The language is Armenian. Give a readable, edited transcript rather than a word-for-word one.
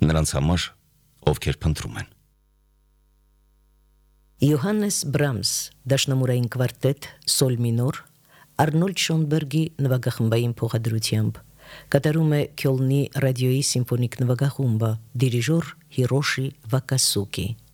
նրանց համար, ովքեր փնտրում են։ Յոհաննես Բրամս, դաշնամուրային կվարտետ, սոլ մինոր, Արնոլդ Շոնբերգի նվագախմբային փոխադրությամբ, կատարում է Քյոլնի ռադիոյի սիմֆոնիկ նվագախումբը, դիրիժոր Հիրոշի Վակասուկի։